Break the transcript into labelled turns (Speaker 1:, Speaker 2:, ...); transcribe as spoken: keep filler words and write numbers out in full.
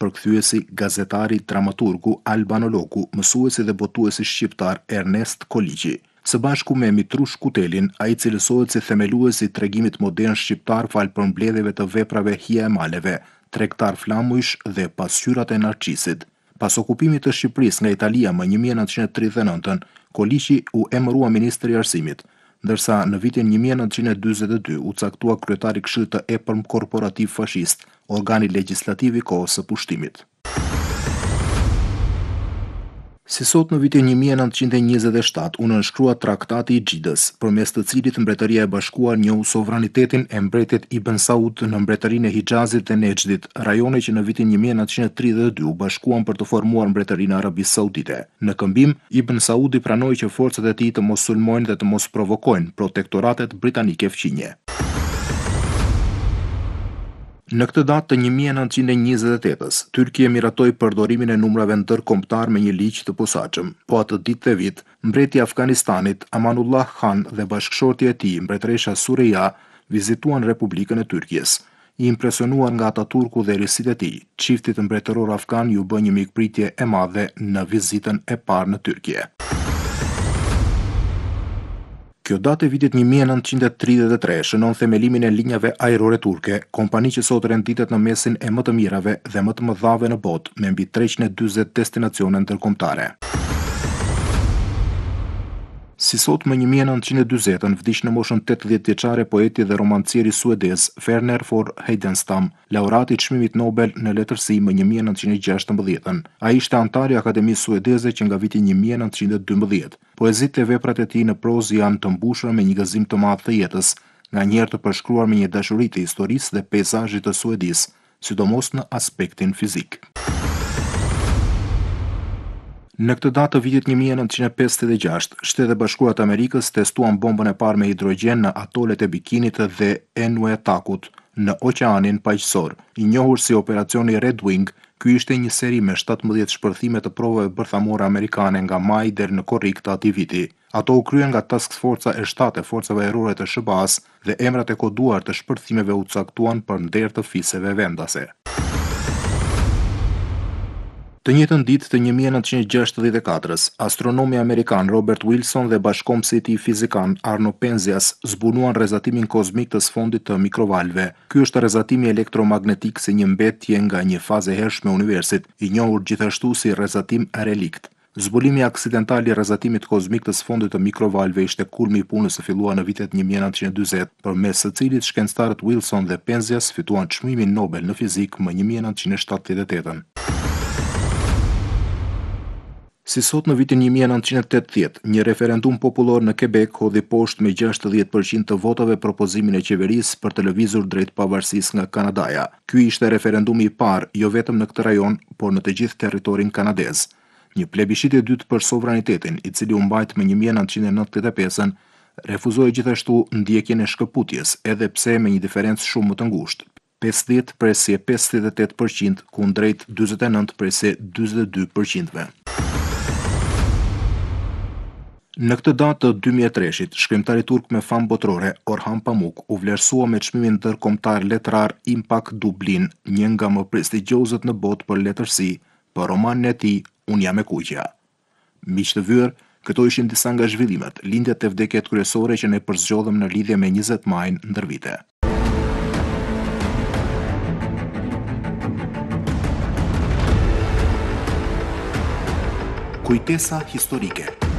Speaker 1: përkthyesi, gazetari, dramaturgu, albanologu, mësuesi dhe botuesi shqiptar Ernest Koliqi. Së bashku me Mitrush Kutelin, ai cilësohet si themeluesi i tregimit modern shqiptar fal përmbledhjeve të veprave hija e maleve, tregtar flamujsh dhe pasqyrat e Narqisit. Pas okupimit të Shqipërisë nga Italia më një mijë e nëntëqind e tridhjetë e nëntën, Koliqi u emërua ministër i arsimit, ndërsa në vitin një mijë e nëntëqind e dyzet e dy u caktua kryetari i Këshillit të Epërm Korporativ Fashist, organi legjislativ i kohës së pushtimit. Si sot në vitin një mijë e nëntëqind e njëzet e shtatë u nënshkrua Traktati i Xhidës, përmes të cilit Mbretëria e Bashkuar njohu sovranitetin e mbretit Ibn Saud në mbretërinë e Hixhazit dhe Nexhdit, rajone që në vitin një mijë e nëntëqind e tridhjetë e dy u bashkuan për të formuar mbretërinë e Arabisë Saudite. Në këmbim, Ibn Saudi pranoi që forcat e tij të mos sulmojnë dhe të mos provokojnë protektoratet britanike fqinje. Në këtë datë të një mijë e nëntëqind e njëzet e tetës, Tyrkia miratoi përdorimin e numrave ndërkombëtar me një ligj të posaçëm. Po atë ditë dhe vit, mbreti i Afganistanit Amanullah Khan dhe bashkëshortja e tij, mbretëresha Sureja, vizituan Republikën e Tyrkisë. I impresionuar nga Ataturku dhe erësitë e tij, çiftit mbretëror afgan ju bë një mikpritje e madhe në vizitën e parë në Tyrkie. Kjo datë e vitit një mijë e nëntëqind e tridhjetë e tre shënon themelimin e linjave ajrore turke, kompani që sot renditet në mesin e më të mirave dhe më të mëdhave në botë, me mbi treqind e dyzet destinacione ndërkombëtare. Si sot më një mijë e nëntëqind e dyzetën vdiq në moshën tetëdhjetë vjeçare poeti dhe romancieri suedez Verner von Heidenstam, laureati i çmimit Nobel në letërsi më një mijë e nëntëqind e gjashtëmbëdhjetën. Ai ishte antar i Akademisë Suedeze që nga viti një mijë e nëntëqind e dymbëdhjetë. Poezitë e veprat e tij në prozë janë të mbushura me një gëzim të madh të jetës, nganjëherë të përshkruar me një dashuri të historisë dhe peizazhit të Suedisë, sidomos në aspektin fizik. Në këtë datë të vitit një mijë e nëntëqind e pesëdhjetë e gjashtë, Shtetet e Bashkuara të Amerikës testuan bombën e parë me hidrogjen në atolet e Bikinit dhe Enuetakut në Oqeanin Paqësor, i njohur si operacioni Red Wing. Ky ishte një seri me shtatëmbëdhjetë shpërthime të provave bërthamore amerikane nga maji deri në korrik të atij viti. Ato u kryen nga Task Forca e shtatë e Forcave Ajrore të S B A-s dhe emrat e koduar të shpërthimeve u caktuan për nder të fiseve vendase. Të njëjtën ditë të një mijë e nëntëqind e gjashtëdhjetë e katërës, astronomi amerikan Robert Wilson dhe bashkëkombësi i tij fizikan Arno Penzias zbunuan rrezatimin kozmik të sfondit të mikrovalëve. Ky është rrezatimi elektromagnetik si një mbetje nga një fazë e hershme e universit, i njohur gjithashtu si rrezatim relikt. Zbulimi aksidental i rrezatimit kozmik të sfondit të mikrovalëve ishte kulmi i punës së filluar në vitet një mijë e nëntëqind e dyzet, përmes së cilit shkencëtarët Wilson dhe Penzias fituan çmimin Nobel në fizik më një mijë e nëntëqind e shtatëdhjetë e tetën. Si sot në vitin një mijë e nëntëqind e tetëdhjetë, një referendum popullor në Quebec hodhi poshtë me gjashtëdhjetë përqind të votave propozimin e qeverisë për të lëvizur drejt pavarësisë nga Kanadaja. Ky ishte referendumi i parë jo vetëm në këtë rajon, por në të gjithë territorin kanadez. Një plebishit i dytë për sovranitetin, i cili u mbajt më një mijë e nëntëqind e nëntëdhjetë e pesën, refuzoi gjithashtu ndjekjen e shkëputjes, edhe pse me një diferencë shumë më të ngushtë, pesëdhjetë presje pesëdhjetë e tetë përqind kundrejt dyzet e nëntë presje dyzet e dy përqind. Në këtë datë të dy mijë e treshit, shkrimtari turk me famë botërore, Orhan Pamuk, u vlerësua me çmimin ndërkombëtar letrar Impact Dublin, një nga më prestigjozët në botë për letërsi, për romanin e tij Unë jam e kuqja. Miq të vyer, këto ishin disa nga zhvillimet, lindjet e vdekjet kryesore që ne përzgjodhëm në lidhje me njëzet majin ndër vite. Kujtesa historike.